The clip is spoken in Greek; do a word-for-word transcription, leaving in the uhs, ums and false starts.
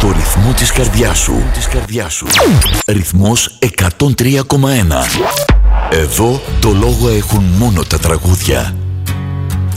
Στο ρυθμό της καρδιάς σου. Της καρδιάς σου. Ρυθμός εκατόν τρία κόμμα ένα. Εδώ το λόγο έχουν μόνο τα τραγούδια.